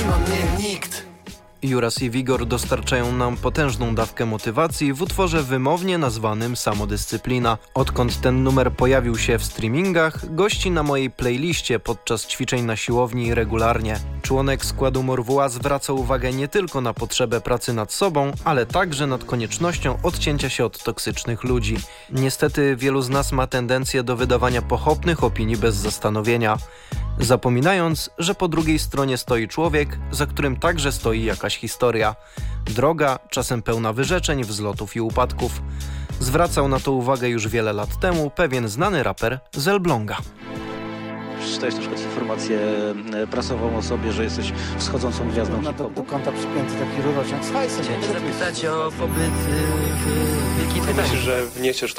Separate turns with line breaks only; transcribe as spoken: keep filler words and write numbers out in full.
trzyma mnie nikt.
Juras i Wigor dostarczają nam potężną dawkę motywacji w utworze wymownie nazwanym Samodyscyplina. Odkąd ten numer pojawił się w streamingach, gości na mojej playliście podczas ćwiczeń na siłowni regularnie. Członek składu Morwua zwraca uwagę nie tylko na potrzebę pracy nad sobą, ale także nad koniecznością odcięcia się od toksycznych ludzi. Niestety wielu z nas ma tendencję do wydawania pochopnych opinii bez zastanowienia, zapominając, że po drugiej stronie stoi człowiek, za którym także stoi jakaś historia. Droga, czasem pełna wyrzeczeń, wzlotów i upadków. Zwracał na to uwagę już wiele lat temu pewien znany raper z Elbląga.
Przeczytałeś na przykład informację prasową o sobie, że jesteś wschodzącą gwiazdą
do,
hip-hopu?
do kąta przypięty taki rurociąg z hajsem.
Chciałem zapytać o pobyt w Wielkiej Brytanii.
Myślę, że wniesiesz